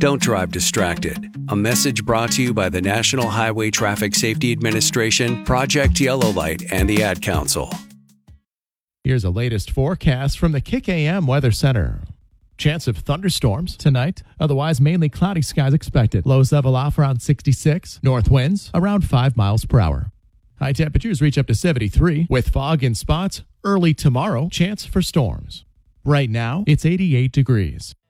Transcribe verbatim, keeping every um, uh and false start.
Don't drive distracted. A message brought to you by the National Highway Traffic Safety Administration, Project Yellow Light, and the Ad Council. Here's a latest forecast from the Kick A M Weather Center. Chance of thunderstorms tonight. Otherwise, mainly cloudy skies expected. Lows level off around sixty-six. North winds around five miles per hour. High temperatures reach up to seventy-three. With fog in spots early tomorrow. Chance for storms. Right now, it's eighty-eight degrees.